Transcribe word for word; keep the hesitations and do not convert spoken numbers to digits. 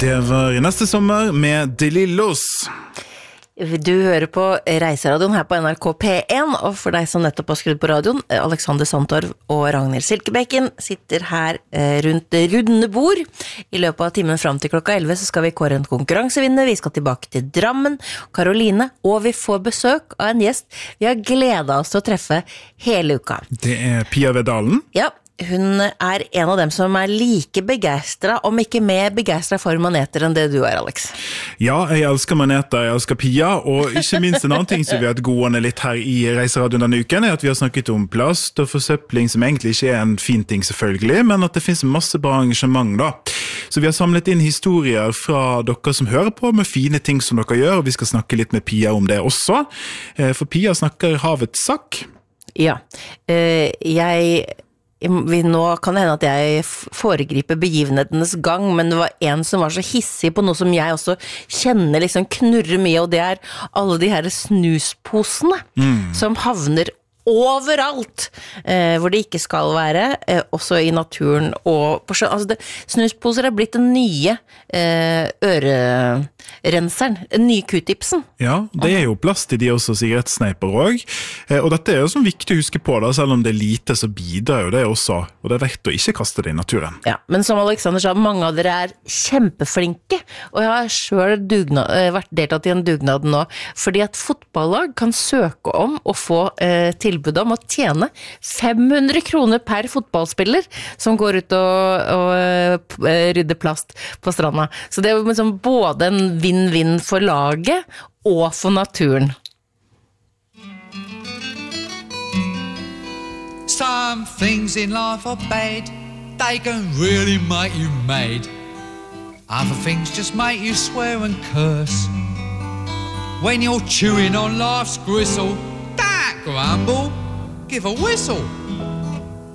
Det var neste sommer med De Lillos. Du hører på Reiseradioen her på N R K P en, og for deg som nettopp har skrudd på radioen, Alexander Sandtorv og Ragnhild Silkebekken sitter her rundt det runde bord. I løpet av timen frem til klokka elleve så skal vi kåre en konkurransevinner, vi skal tilbake til Drammen, Karoline, og vi får besøk av en gjest vi har gledet oss til å treffe hele uka. Det er Pia Vedalen. Ja, hun er en av dem som er like begeistret, om ikke mer begeistret for maneter enn det du er, Alex. Ja, jeg elsker maneter, jeg elsker Pia, og ikke minst en annen ting som vi har hatt gående litt her i Reiseradioen denne uken, er at vi har snakket om plast og forsøpling, som egentlig ikke er en fin ting selvfølgelig, men at det finnes masse bra engasjement da. Så vi har samlet inn historier fra dere som hører på, med fine ting som dere gjør, og vi skal snakke litt med Pia om det også. For Pia snakker havets sak. Ja, jeg... Vi, nå kan det hende at jeg foregriper begivenhetenes gang, men det var en som var så hissig på noe som jeg også kjenner liksom knurrer mye, og det er alle de her snusposene mm. som havner overalt, eh, hvor det ikke skal være, eh, også i naturen og på sjøen. Altså det, snusposer er blitt den nye eh, ørerenseren, den nye Q-tipsen. Ja, det er jo plast i de også sigarettsneiper også, eh, og dette er jo så viktig å huske på da, selv om det er lite så bidrar jo det også, og det er verdt å ikke kaste det i naturen. Ja, men som Alexander sa, mange av dere er kjempeflinke, og jeg har selv dugnad, eh, vært deltatt i en dugnad nå, fordi at fotballag kan søke om å få eh, til tilbud om å tjene fem hundre kroner per fotballspiller som går ut og, og rydder plast på stranda. Så det er liksom både en vinn-vinn for laget og for naturen. Some things in life are bad. They can really make you mad. Other things just make you swear and curse. When you're chewing on life's gristle, grumble, give a whistle.